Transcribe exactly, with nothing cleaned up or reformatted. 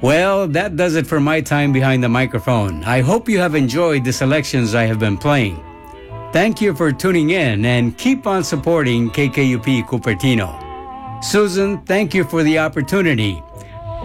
Well, that does it for my time behind the microphone. I hope you have enjoyed the selections I have been playing. Thank you for tuning in and keep on supporting K K U P Cupertino. Susan, thank you for the opportunity.